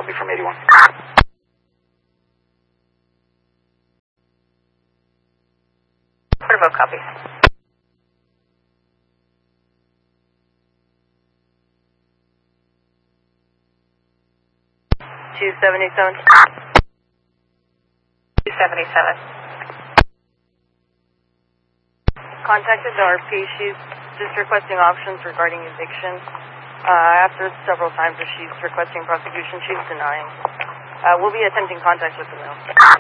copy from 81. Porterville, copy. $277. 277. Contacted the RP. She's just requesting options regarding eviction. After several times that she's requesting prosecution, she's denying. We'll be attempting contact with them now.